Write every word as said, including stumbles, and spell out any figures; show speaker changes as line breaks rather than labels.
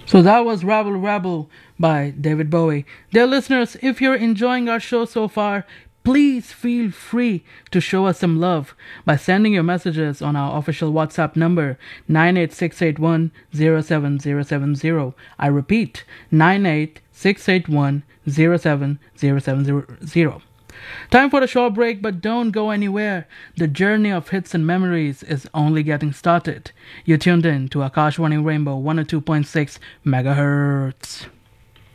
So that was Rabble Rabble by David Bowie. Dear listeners, if you're enjoying our show so far, please feel free to show us some love by sending your messages on our official WhatsApp number nine eight six eight one zero seven zero seven zero. I repeat, nine eight six eight one zero seven zero seven zero. Time for a short break, but don't go anywhere. The journey of hits and memories is only getting started. You're tuned in to Akashwani Rainbow one oh two point six megahertz.